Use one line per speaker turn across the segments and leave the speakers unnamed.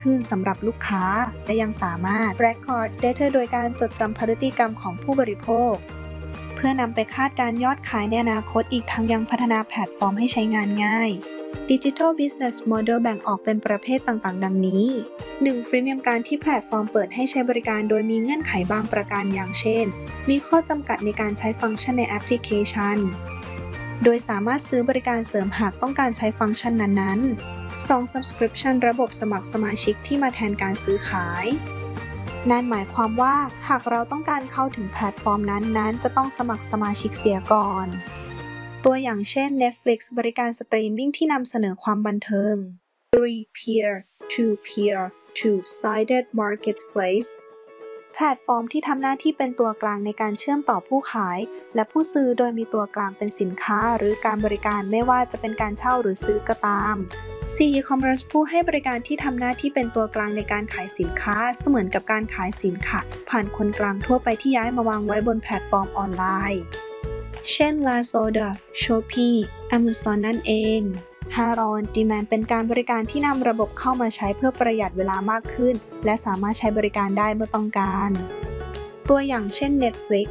ขึ้นสำหรับลูกค้าและยังสามารถ record data โดยการจดจำพฤติกรรมของผู้บริโภคเพื่อนำไปคาดการยอดขายในอนาคตอีกทั้งยังพัฒนาแพลตฟอร์มให้ใช้งานง่าย Digital Business Model แบ่งออกเป็นประเภทต่างๆ ดังนี้ 1. ฟรีเมียมการที่แพลตฟอร์มเปิดให้ใช้บริการโดยมีเงื่อนไขบางประการอย่างเช่น มีข้อจำกัดในการใช้ฟังก์ชันในแอปพลิเคชันโดยสามารถซื้อบริการเสริมหากต้องการใช้ฟังก์ชันนั้นๆ 2. Subscription ระบบสมัครสมาชิกที่มาแทนการซื้อขายนั่นหมายความว่าหากเราต้องการเข้าถึงแพลตฟอร์มนั้นๆจะต้องสมัครสมาชิกเสียก่อนตัวอย่างเช่น Netflix บริการสตรีมมิ่งที่นำเสนอความบันเทิง 3. Peer-to-peer two-sided marketplace แพลตฟอร์มที่ทำหน้าที่เป็นตัวกลางในการเชื่อมต่อผู้ขายและผู้ซื้อโดยมีตัวกลางเป็นสินค้าหรือการบริการไม่ว่าจะเป็นการเช่าหรือซื้อก็ตาม 4. E-commerce ผู้ให้บริการที่ทำหน้าที่เป็นตัวกลางในการขายสินค้าเสมือนกับการขายสินค้าผ่านคนกลางทั่วไปที่ย้ายมาวางไว้บนแพลตฟอร์มออนไลน์เช่น Lazada, Shopee, Amazon นั่นเอง 5. On Demand เป็นการบริการที่นำระบบเข้ามาใช้เพื่อประหยัดเวลามากขึ้นและสามารถใช้บริการได้เมื่อต้องการตัวอย่างเช่น Netflix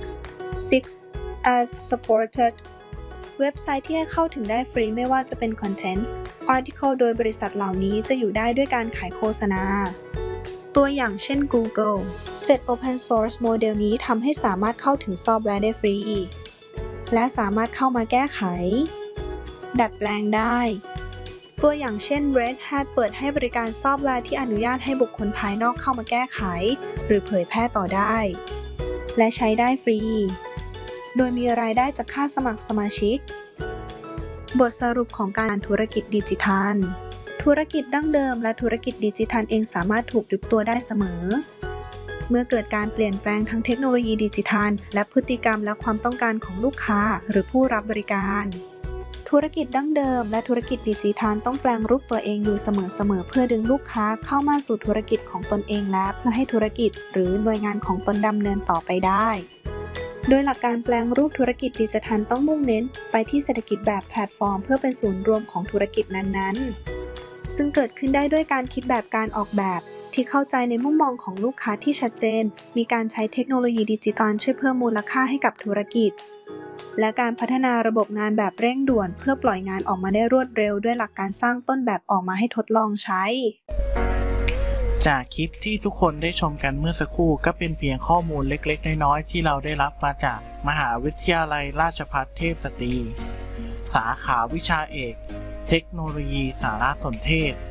6. Ad-supported เว็บไซต์ที่ให้เข้าถึงได้ฟรีไม่ว่าจะเป็น Content, Article โดยบริษัทเหล่านี้จะอยู่ได้ด้วยการขายโฆษณาตัวอย่างเช่น Google 7. Open Source โมเดลนี้ทำให้สามารถเข้าถึงซอฟต์แวร์ได้ฟรีและสามารถเข้ามาแก้ไขดัดแปลงได้ตัวอย่างเช่น Red Hat เปิดให้บริการซอฟต์แวร์ที่อนุญาตให้บุคคลภายนอกเข้ามาแก้ไขหรือเผยแพร่ต่อได้และใช้ได้ฟรีโดยมีรายได้จากค่าสมัครสมาชิกบทสรุปของการธุรกิจดิจิทัลธุรกิจดั้งเดิมและธุรกิจดิจิทัลเองสามารถถูกยุบตัวได้เสมอเมื่อเกิดการเปลี่ยนแปลงทั้งเทคโนโลยีดิจิทัลและพฤติกรรมและความต้องการของลูกค้าหรือผู้รับบริการธุรกิจดั้งเดิมและธุรกิจดิจิทัลต้องแปลงรูปตัวเองอยู่เสมอเพื่อดึงลูกค้าเข้ามาสู่ธุรกิจของตนเองและเพื่อให้ธุรกิจหรือหน่วยงานของตนดำเนินต่อไปได้โดยหลักการแปลงรูปธุรกิจดิจิทัลต้องมุ่งเน้นไปที่เศรษฐกิจแบบแพลตฟอร์มเพื่อเป็นศูนย์รวมของธุรกิจนั้นๆซึ่งเกิดขึ้นได้ด้วยการคิดแบบการออกแบบที่เข้าใจในมุมมองของลูกค้าที่ชัดเจนมีการใช้เทคโนโลยีดิจิทัลช่วยเพิ่มมูลค่าให้กับธุรกิจและการพัฒนาระบบงานแบบเร่งด่วนเพื่อปล่อยงานออกมาได้รวดเร็วด้วยหลักการสร้างต้นแบบออกมาให้ทดลองใช้
จากคลิปที่ทุกคนได้ชมกันเมื่อสักครู่ก็เป็นเพียงข้อมูลเล็กๆน้อยๆที่เราได้รับมาจากมหาวิทยาลัยราชภัฏเทพสตรีสาขาวิชาเอกเทคโนโลยีสารสนเทศ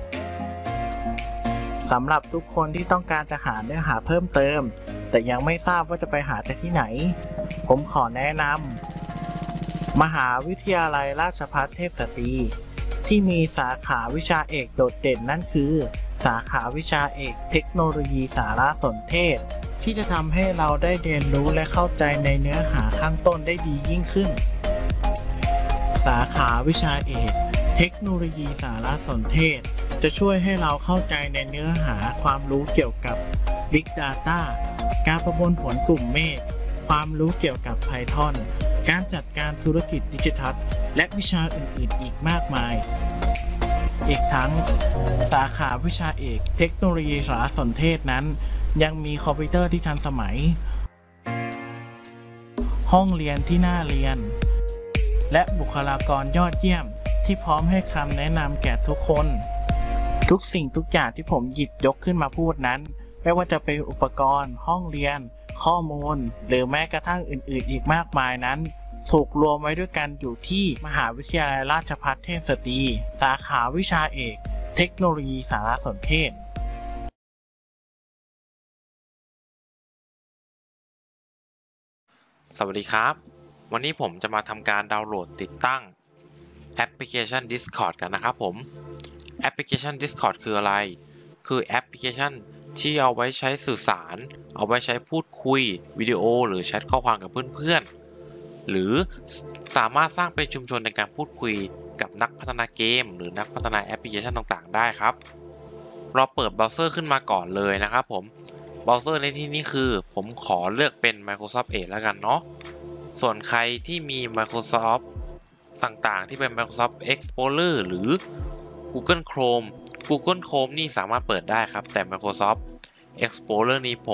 สำหรับทุกคนที่ต้องการจะหาเนื้อหาเพิ่มเติมแต่ยังไม่ทราบว่าจะไปหาจากที่ไหนผมขอแนะนำมหาวิทยาลัยราชภัฏเทพสตรีที่มีสาขาวิชาเอกโดดเด่นนั่นคือสาขาวิชาเอกเทคโนโลยีสารสนเทศที่จะทำให้เราได้เรียนรู้และเข้าใจในเนื้อหาข้างต้นได้ดียิ่งขึ้นสาขาวิชาเอกเทคโนโลยีสารสนเทศจะช่วยให้เราเข้าใจในเนื้อหาความรู้เกี่ยวกับ Big Data การประมวลผลกลุ่มเมฆความรู้เกี่ยวกับ Python การจัดการธุรกิจดิจิทัลและวิชาอื่นๆอีกมากมายอีกทั้งสาขาวิชาเอกเทคโนโลยีสารสนเทศนั้นยังมีคอมพิวเตอร์ที่ทันสมัยห้องเรียนที่น่าเรียนและบุคลากรยอดเยี่ยมที่พร้อมให้คำแนะนำแก่ทุกคนทุกสิ่งทุกอย่างที่ผมหยิบยกขึ้นมาพูดนั้นไม่ว่าจะเป็นอุปกรณ์ห้องเรียนข้อมูลหรือแม้กระทั่งอื่นๆอีกมากมายนั้นถูกรวมไว้ด้วยกันอยู่ที่มหาวิทยาลัยราชภัฏเทพสตรีสาขาวิชาเอกเทคโนโลยีสารสนเทศ
สวัสดีครับวันนี้ผมจะมาทำการดาวน์โหลดติดตั้งแอปพลิเคชัน Discord กันนะครับผมแอปพลิเคชัน Discord คืออะไรคือแอปพลิเคชันที่เอาไว้ใช้สื่อสารเอาไว้ใช้พูดคุยวิดีโอหรือแชทข้อความกับเพื่อนๆหรือสามารถสร้างเป็นชุมชนในการพูดคุยกับนักพัฒนาเกมหรือนักพัฒนาแอปพลิเคชันต่างๆได้ครับเราเปิดเบราว์เซอร์ขึ้นมาก่อนเลยนะครับผมเบราว์เซอร์ในที่นี้คือผมขอเลือกเป็น Microsoft Edge แล้วกันเนาะส่วนใครที่มี Microsoft ต่างๆที่เป็น Microsoft Explorer หรือ Google Chrome Google Chrome นี่สามารถเปิดได้ครับแต่ Microsoft Explorer นี้ผม